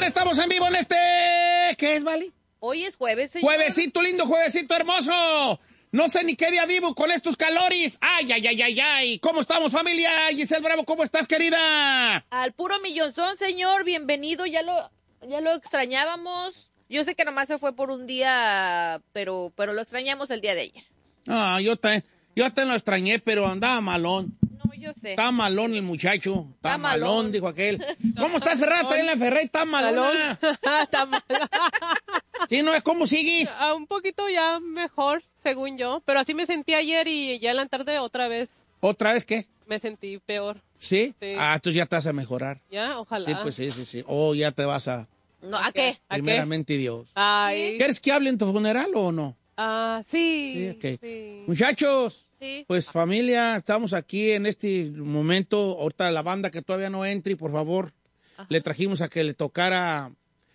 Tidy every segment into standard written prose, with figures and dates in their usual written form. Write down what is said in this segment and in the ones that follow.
señores, estamos en vivo en ¿qué es, Vali? Hoy es jueves, señor. Juevesito lindo, juevesito hermoso. No sé ni qué día vivo con estos calores. Ay, ay, ay, ay, ay. ¿Cómo estamos, familia? Giselle Bravo, ¿cómo estás, querida? Al puro millonzón, señor. Bienvenido. Ya lo extrañábamos. Yo sé que nomás se fue por un día, pero lo extrañamos el día de ayer. Ah, yo te lo extrañé, pero andaba malón. No, yo sé. Está malón el muchacho. Está malón, malón, dijo aquel. ¿Cómo estás, Ferrari? Está en la Ferrari, está malona. Está mal. Sí, no, ¿cómo sigues? Un poquito ya mejor, según yo. Pero así me sentí ayer y ya en la tarde otra vez ¿Otra vez qué? me sentí peor. ¿Sí? Sí. Ah, tú ya te vas a mejorar. ¿Ya? Ojalá. Sí, pues sí. Oh, ya te vas a... No, ¿a qué? ¿A qué? Primeramente Dios. Ay. ¿Quieres que hable en tu funeral o no? Sí. Sí, ok. Sí. Muchachos, Sí. pues familia, estamos aquí en este momento. Ahorita la banda que todavía no entre, por favor, le trajimos a que le tocara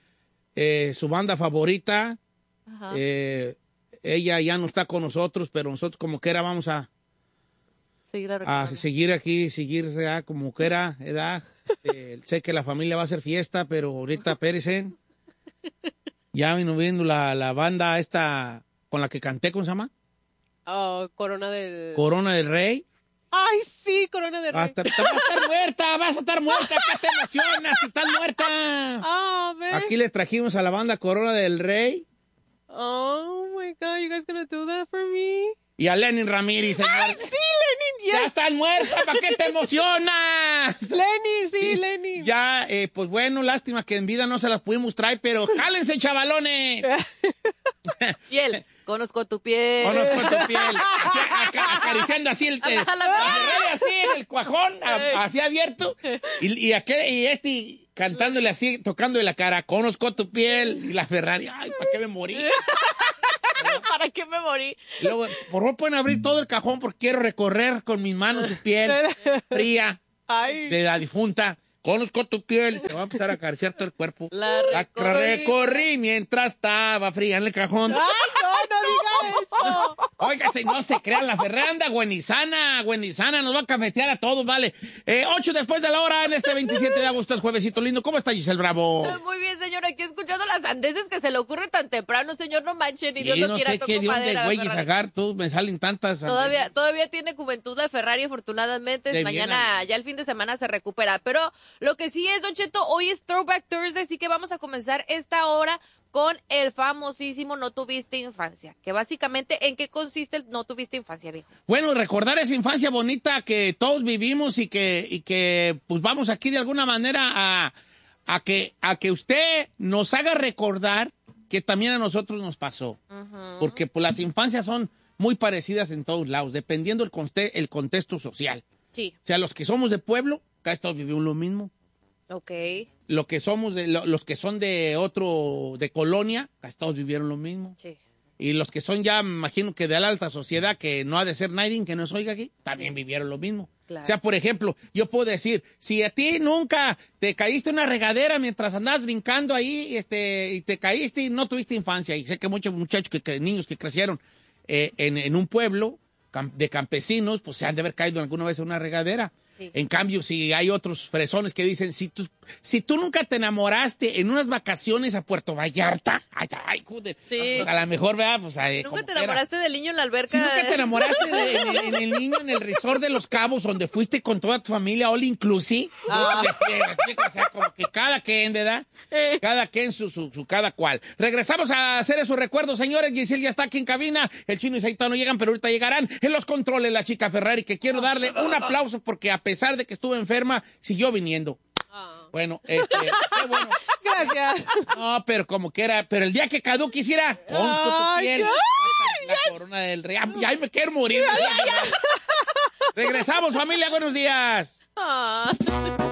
su banda favorita. Ajá. Ella ya no está con nosotros, pero nosotros como quiera vamos a seguir aquí, seguir como quiera, ¿verdad? Sé que la familia va a hacer fiesta, pero ahorita espérense. Ya vino viendo la banda esta con la que canté, ¿cómo se llama? Corona del... Corona del Rey. Ay, sí, Corona del Vas Rey. a estar muerta, ¿qué te emocionas si estás muerta? ¿Ves? Aquí les trajimos a la banda Corona del Rey Oh, my God, you guys gonna do that for me? y a Lenin Ramírez, señor. ¡Ay, sí, Lenin! ¡Ya Yes. estás muerta! ¿Para qué te emocionas? Lenin, sí, Lenin. Ya, pues bueno, lástima que en vida no se las pudimos traer, pero jálense, chavalones. Piel. Conozco tu piel. Conozco tu piel. Así, acariciando así la Ferrari así en el cuajón, así abierto. Y este cantándole así, tocándole la cara. Conozco tu piel. Y la Ferrari, ay, ¿para qué me morí? ¿Para qué me morí? Y luego, por favor, pueden abrir todo el cajón porque quiero recorrer con mis manos su piel fría Ay. de la difunta. Conozco tu piel. Te va a empezar a acariciar todo el cuerpo. La recorrí mientras estaba fría en el cajón. Ay, no diga eso. Oiga, no se crean, la Ferrari anda güenizana, nos va a cafetear a todos, vale. 8 después de la hora, en este 27 de agosto, es juevesito lindo. ¿Cómo está Giselle Bravo? Muy bien, señor. Aquí escuchando las sandeces que se le ocurren tan temprano, señor. No manchen, ni Sí, Dios lo no quiera. sé toco qué de dónde madera, güey Ferrari. sacar, tú, me salen tantas. Todavía tiene juventud la Ferrari, afortunadamente. De Mañana, bien, ya el fin de semana se recupera. Pero lo que sí es, Don Cheto, hoy es Throwback Thursday, así que vamos a comenzar esta hora con el famosísimo No Tuviste Infancia. Que básicamente, ¿en qué consiste el No Tuviste Infancia, viejo? Bueno, recordar esa infancia bonita que todos vivimos y que pues vamos aquí de alguna manera a que usted nos haga recordar que también a nosotros nos pasó. Porque pues, las infancias son muy parecidas en todos lados, dependiendo el contexto social. Sí. O sea, los que somos de pueblo, casi todos vivimos lo mismo. Ok. Los que somos los que son de colonia, casi todos vivieron lo mismo. Sí. Y los que son ya, me imagino que de la alta sociedad, que no ha de ser nadie que nos oiga aquí, también vivieron lo mismo. Claro. O sea, por ejemplo, yo puedo decir, si a ti nunca te caíste en una regadera mientras andabas brincando ahí, y te caíste y no tuviste infancia, y sé que muchos muchachos, niños que crecieron en un pueblo de campesinos, pues se han de haber caído alguna vez en una regadera. Sí. En cambio, si hay otros fresones que dicen, si tú nunca te enamoraste en unas vacaciones a Puerto Vallarta, ay, joder, Sí. pues a lo mejor, ¿verdad? Pues, ¿Nunca te enamoraste del niño en la alberca? Si nunca te enamoraste en el niño en el resort de Los Cabos, donde fuiste con toda tu familia, all inclusive. O sea, como que cada quien, ¿verdad? Cada quien su cada cual. Regresamos a hacer esos recuerdos, señores. Giselle ya está aquí en cabina. El Chino y Saito no llegan, pero ahorita llegarán. En los controles, la chica Ferrari, que quiero darle un aplauso porque a pesar de que estuvo enferma, siguió viniendo. Bueno, qué bueno. Gracias. No, pero como que era, pero el día que Cadu quisiera, conozco tu piel. La Corona del Rey. Ay, me quiero morir. Regresamos, familia, buenos días.